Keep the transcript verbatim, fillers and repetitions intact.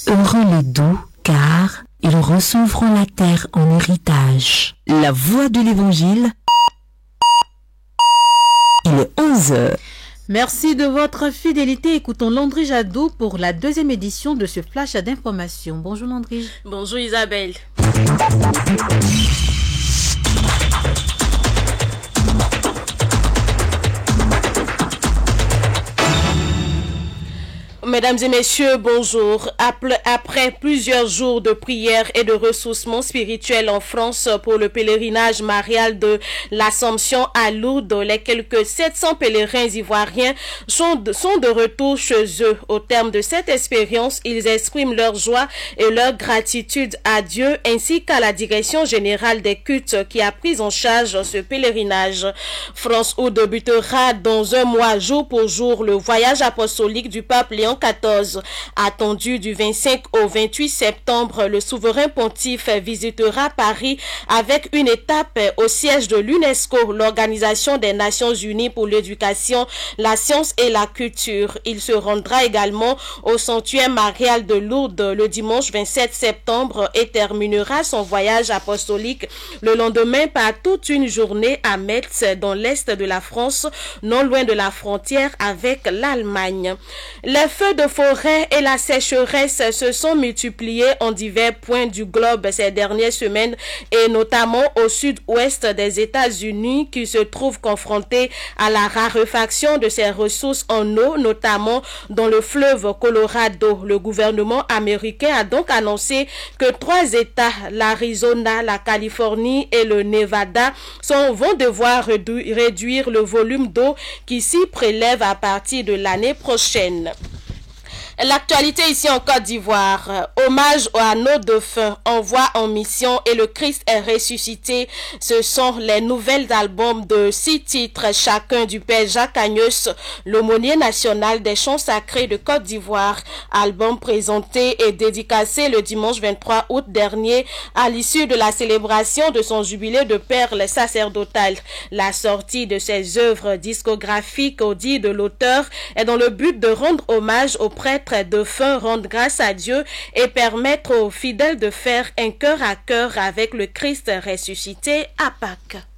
Heureux les doux, car ils recevront la terre en héritage. La voix de l'Évangile. Il est onze heures. Merci de votre fidélité. Écoutons Landry Jadot pour la deuxième édition de ce flash d'information. Bonjour Landry. Bonjour Isabelle. Mesdames et messieurs, bonjour. Après plusieurs jours de prières et de ressourcement spirituel en France pour le pèlerinage marial de l'Assomption à Lourdes, les quelques sept cents pèlerins ivoiriens sont de, sont de retour chez eux. Au terme de cette expérience, ils expriment leur joie et leur gratitude à Dieu ainsi qu'à la Direction générale des cultes qui a pris en charge ce pèlerinage. France où débutera dans un mois jour pour jour le voyage apostolique du pape Léon quatorze. Attendu du vingt-cinq au vingt-huit septembre, le souverain pontife visitera Paris avec une étape au siège de l'UNESCO, l'Organisation des Nations Unies pour l'éducation, la science et la culture. Il se rendra également au sanctuaire marial de Lourdes le dimanche vingt-sept septembre et terminera son voyage apostolique le lendemain par toute une journée à Metz, dans l'est de la France, non loin de la frontière avec l'Allemagne. Les feux de forêt et la sécheresse se sont multipliés en divers points du globe ces dernières semaines et notamment au sud-ouest des États-Unis qui se trouvent confrontés à la raréfaction de ses ressources en eau, notamment dans le fleuve Colorado. Le gouvernement américain a donc annoncé que trois États, l'Arizona, la Californie et le Nevada, sont, vont devoir rédu- réduire le volume d'eau qui s'y prélève à partir de l'année prochaine. L'actualité ici en Côte d'Ivoire, hommage à nos défunts, envoi en mission et le Christ est ressuscité. Ce sont les nouvelles albums de six titres chacun du père Jacques Agnos, l'aumônier national des chants sacrés de Côte d'Ivoire. Album présenté et dédicacé le dimanche vingt-trois août dernier à l'issue de la célébration de son jubilé de perles sacerdotales. La sortie de ses œuvres discographiques au dit de l'auteur est dans le but de rendre hommage aux prêtres de fin, rendre grâce à Dieu et permettre aux fidèles de faire un cœur à cœur avec le Christ ressuscité à Pâques.